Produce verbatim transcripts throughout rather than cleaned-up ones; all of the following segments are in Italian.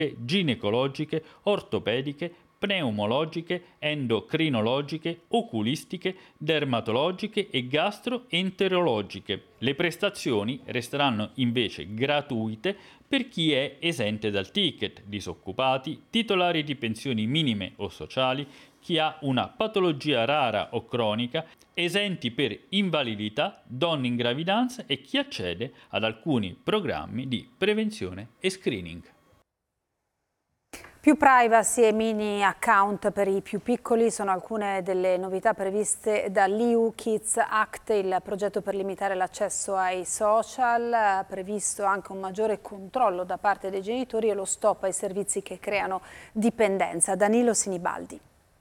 ginecologiche, ortopediche, pneumologiche, endocrinologiche, oculistiche, dermatologiche e gastroenterologiche. Le prestazioni resteranno invece gratuite per chi è esente dal ticket, disoccupati, titolari di pensioni minime o sociali, chi ha una patologia rara o cronica, esenti per invalidità, donne in gravidanza e chi accede ad alcuni programmi di prevenzione e screening. Più privacy e mini account per i più piccoli sono alcune delle novità previste dall'E U Kids Act, il progetto per limitare l'accesso ai social. Ha previsto anche un maggiore controllo da parte dei genitori e lo stop ai servizi che creano dipendenza. Danilo Sinibaldi.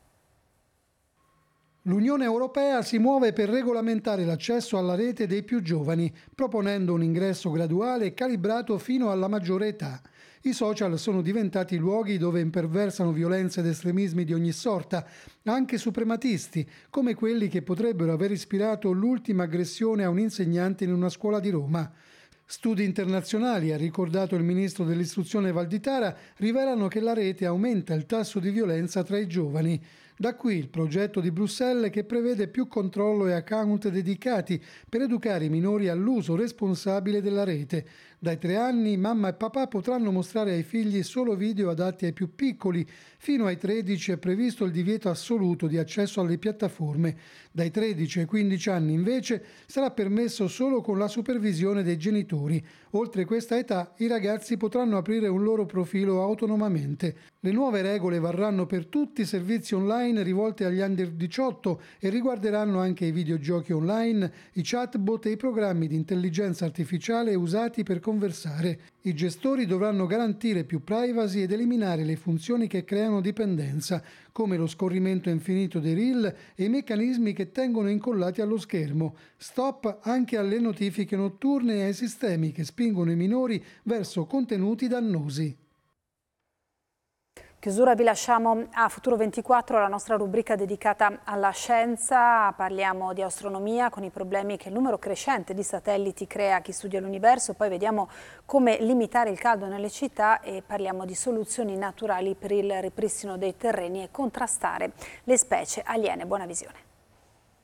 L'Unione Europea si muove per regolamentare l'accesso alla rete dei più giovani, proponendo un ingresso graduale e calibrato fino alla maggiore età. I social sono diventati luoghi dove imperversano violenze ed estremismi di ogni sorta, anche suprematisti, come quelli che potrebbero aver ispirato l'ultima aggressione a un insegnante in una scuola di Roma. Studi internazionali, ha ricordato il ministro dell'istruzione Valditara, rivelano che la rete aumenta il tasso di violenza tra i giovani. Da qui il progetto di Bruxelles che prevede più controllo e account dedicati per educare i minori all'uso responsabile della rete. Dai tre anni mamma e papà potranno mostrare ai figli solo video adatti ai più piccoli. Fino ai tredici è previsto il divieto assoluto di accesso alle piattaforme. Dai tredici ai quindici anni invece sarà permesso solo con la supervisione dei genitori. Oltre questa età i ragazzi potranno aprire un loro profilo autonomamente. Le nuove regole varranno per tutti i servizi online rivolti agli under diciotto e riguarderanno anche i videogiochi online, i chatbot e i programmi di intelligenza artificiale usati per conversare. I gestori dovranno garantire più privacy ed eliminare le funzioni che creano dipendenza, come lo scorrimento infinito dei reel e i meccanismi che tengono incollati allo schermo. Stop anche alle notifiche notturne e ai sistemi che spingono i minori verso contenuti dannosi. Chiusura, vi lasciamo a Futuro ventiquattro, la nostra rubrica dedicata alla scienza. Parliamo di astronomia con i problemi che il numero crescente di satelliti crea a chi studia l'universo. Poi vediamo come limitare il caldo nelle città e parliamo di soluzioni naturali per il ripristino dei terreni e contrastare le specie aliene. Buona visione.